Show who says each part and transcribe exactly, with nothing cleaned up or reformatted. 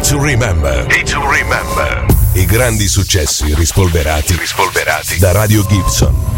Speaker 1: to Remember. Hit to Remember. I grandi successi rispolverati, rispolverati da Radio Gibson.